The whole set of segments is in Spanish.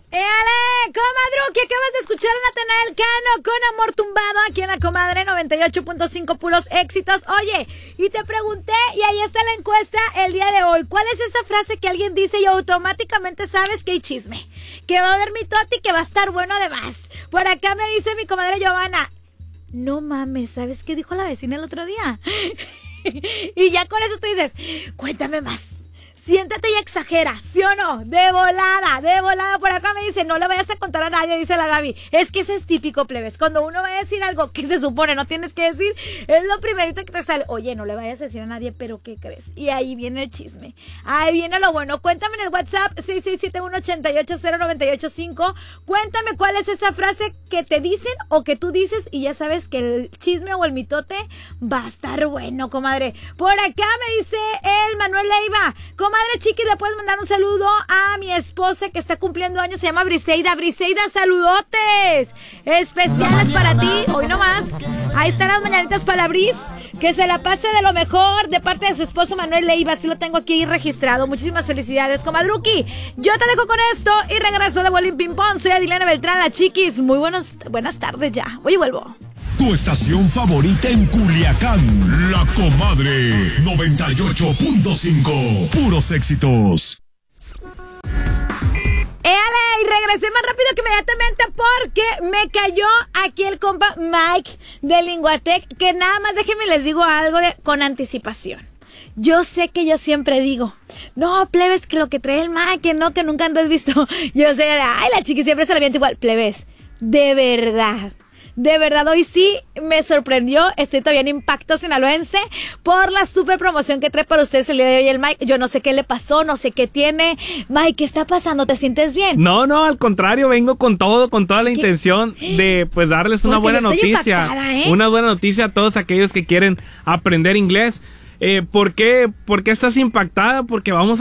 ¡Éale! Comadruki, acabas de escuchar a Natanael Cano con Amor Tumbado aquí en La Comadre 98.5 puros éxitos. Oye, y te pregunté, y ahí está la encuesta el día de hoy. ¿Cuál es esa frase que alguien dice y automáticamente sabes que hay chisme? Que va a haber mitote y que va a estar bueno además. Por acá me dice mi comadre Giovanna. No mames, ¿sabes qué dijo la vecina el otro día? Y ya con eso tú dices, cuéntame más. Siéntate y exagera, ¿sí o no? De volada. Por acá me dice, no le vayas a contar a nadie, dice la Gaby. Es que ese es típico, plebes. Cuando uno va a decir algo que se supone no tienes que decir, es lo primerito que te sale. Oye, no le vayas a decir a nadie, pero ¿qué crees? Y ahí viene el chisme. Ahí viene lo bueno. Cuéntame en el WhatsApp 6671880985. Cuéntame cuál es esa frase que te dicen o que tú dices y ya sabes que el chisme o el mitote va a estar bueno, comadre. Por acá me dice el Manuel Leiva. Comadre Chiquis, le puedes mandar un saludo a mi esposa que está cumpliendo años, se llama Briseida. Briseida, saludotes especiales para ti, hoy nomás. Ahí están las mañanitas para la Bris, que se la pase de lo mejor de parte de su esposo Manuel Leiva, así lo tengo aquí registrado. Muchísimas felicidades, comadruki. Yo te dejo con esto y regreso de Bolín Ping Pong. Soy Adilena Beltrán, la Chiquis. Muy buenas tardes ya. Hoy vuelvo. Tu estación favorita en Culiacán, La Comadre 98.5. Puros éxitos. ¡Éale! Y regresé más rápido que inmediatamente porque me cayó aquí el compa Mike de Linguatec, que nada más déjenme les digo algo con anticipación. Yo sé que yo siempre digo, no, plebes, que lo que trae el Mike, que no, que nunca antes visto. Yo sé, ay, la chiqui siempre se la avienta igual. Plebes, de verdad, hoy sí me sorprendió. Estoy todavía en Impacto Sinaloense por la super promoción que trae para ustedes el día de hoy el Mike. Yo no sé qué le pasó, no sé qué tiene. Mike, ¿qué está pasando? ¿Te sientes bien? No, al contrario, vengo con toda la intención de pues darles una buena noticia. Una buena noticia a todos aquellos que quieren aprender inglés. ¿Por qué estás impactada? Porque vamos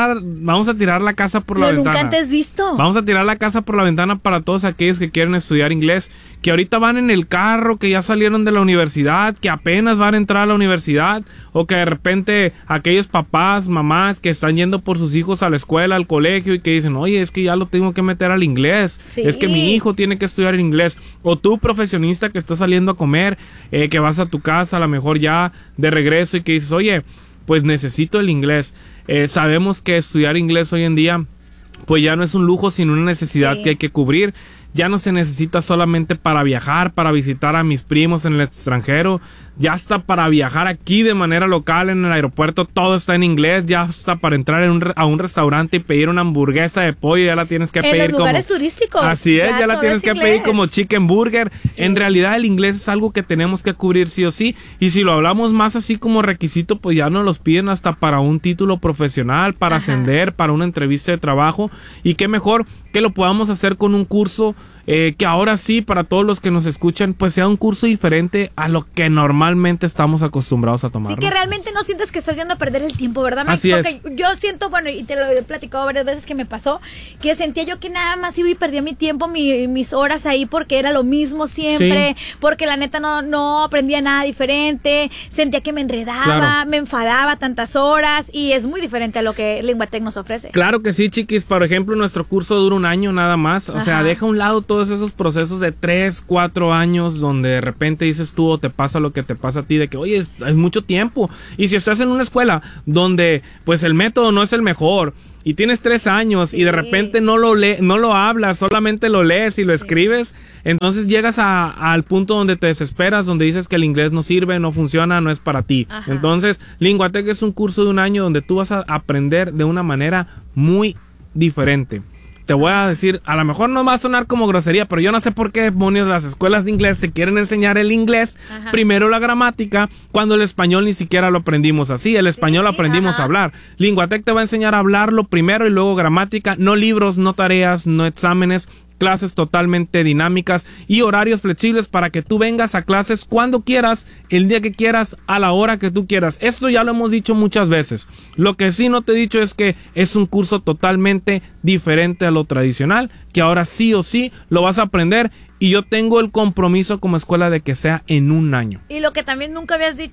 a tirar la casa por la ventana. Nunca antes visto. Vamos a tirar la casa por la ventana para todos aquellos que quieren estudiar inglés, que ahorita van en el carro, que ya salieron de la universidad, que apenas van a entrar a la universidad, o que de repente aquellos papás, mamás que están yendo por sus hijos a la escuela, al colegio y que dicen, oye, es que ya lo tengo que meter al inglés, sí. Es que mi hijo tiene que estudiar en inglés. O tú, profesionista que estás saliendo a comer, que vas a tu casa a lo mejor ya de regreso y que dices, oye, pues necesito el inglés. Sabemos que estudiar inglés hoy en día pues ya no es un lujo, sino una necesidad que hay que cubrir. Ya no se necesita solamente para viajar, para visitar a mis primos en el extranjero, ya está para viajar aquí de manera local en el aeropuerto, todo está en inglés, ya está para entrar a un restaurante y pedir una hamburguesa de pollo, ya la tienes que pedir en los lugares turísticos. Así es, ya la tienes que pedir como chicken burger. Sí. En realidad el inglés es algo que tenemos que cubrir sí o sí, y si lo hablamos más así como requisito, pues ya nos los piden hasta para un título profesional, para ascender, para una entrevista de trabajo, y qué mejor que lo podamos hacer con un curso que ahora sí, para todos los que nos escuchan, pues sea un curso diferente a lo que normalmente estamos acostumbrados a tomar. Sí, que realmente no sientes que estás yendo a perder el tiempo, ¿verdad, Mike? Así porque es. Yo siento, bueno, y te lo he platicado varias veces que me pasó, que sentía yo que nada más iba y perdía mi tiempo, mis horas ahí, porque era lo mismo siempre, porque la neta no aprendía nada diferente, sentía que me enredaba, me enfadaba tantas horas, y es muy diferente a lo que Linguatec nos ofrece. Claro que sí, chiquis. Por ejemplo, nuestro curso dura 1 año nada más, o sea, deja a un lado todos esos procesos de 3, 4 años donde de repente dices tú o te pasa lo que te pasa a ti, de que oye, es mucho tiempo. Y si estás en una escuela donde pues el método no es el mejor y tienes 3 años y de repente no lo hablas, solamente lo lees y lo escribes, entonces llegas al punto donde te desesperas, donde dices que el inglés no sirve, no funciona, no es para ti. Entonces, Linguatec es un curso de 1 año donde tú vas a aprender de una manera muy diferente. Te voy a decir, a lo mejor no va a sonar como grosería, pero yo no sé por qué demonios las escuelas de inglés te quieren enseñar el inglés, primero la gramática, cuando el español ni siquiera lo aprendimos así, el español lo aprendimos a hablar. Linguatec te va a enseñar a hablarlo primero y luego gramática, no libros, no tareas, no exámenes, clases totalmente dinámicas y horarios flexibles para que tú vengas a clases cuando quieras, el día que quieras, a la hora que tú quieras. Esto ya lo hemos dicho muchas veces. Lo que sí no te he dicho es que es un curso totalmente diferente a lo tradicional, que ahora sí o sí lo vas a aprender, y yo tengo el compromiso como escuela de que sea en 1 año. Y lo que también nunca habías dicho,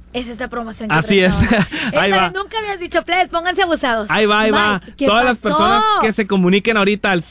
Es esta promoción. Así es. Ahí va. Nunca habías dicho, plebes, pónganse abusados. Ahí va. Mike, Todas las pasó? personas que se comuniquen ahorita al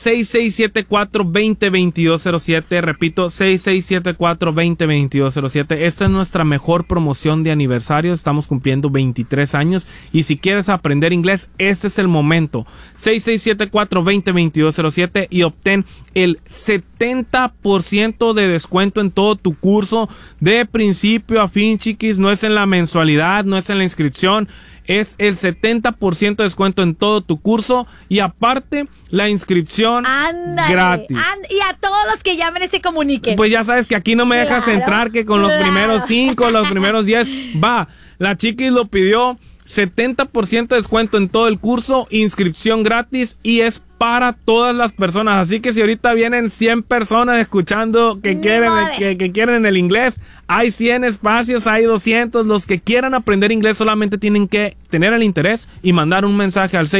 6674-202207. Repito, 6674-202207. Esta es nuestra mejor promoción de aniversario. Estamos cumpliendo 23 años. Y si quieres aprender inglés, este es el momento. 6674-202207 y obtén el 70% de descuento en todo tu curso de principio a fin, chiquis. No es en la mensualidad, no es en la inscripción, es el 70% de descuento en todo tu curso y aparte la inscripción gratis. Y a todos los que llamen y se comuniquen. Pues ya sabes que aquí no me dejas entrar, que con los primeros 5, los primeros 10, va, la chiquis lo pidió, 70% de descuento en todo el curso, inscripción gratis y es para todas las personas. Así que si ahorita vienen 100 personas escuchando que quieren el inglés, hay 100 espacios, hay 200. Los que quieran aprender inglés solamente tienen que tener el interés y mandar un mensaje al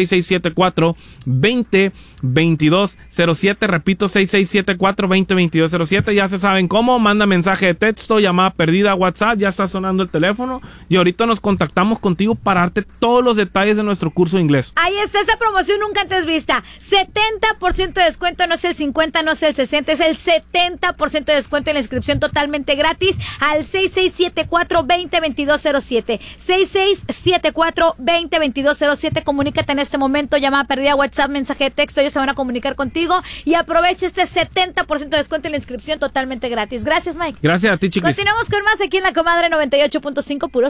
6674-202207. Repito, 6674-202207. Ya se saben cómo. Manda mensaje de texto, llamada perdida, WhatsApp. Ya está sonando el teléfono y ahorita nos contactamos contigo para darte todos los detalles de nuestro curso de inglés. Ahí está esta promoción nunca antes vista. 70% de descuento, no es el 50, no es el 60, es el 70% de descuento en la inscripción totalmente gratis al 6674-202207. 6674-202207. Comunícate en este momento, llamada perdida, WhatsApp, mensaje de texto, ellos se van a comunicar contigo y aprovecha este 70% de descuento en la inscripción totalmente gratis. Gracias, Mike. Gracias a ti, chiquis. Continuamos con más aquí en La Comadre 98.5 Puro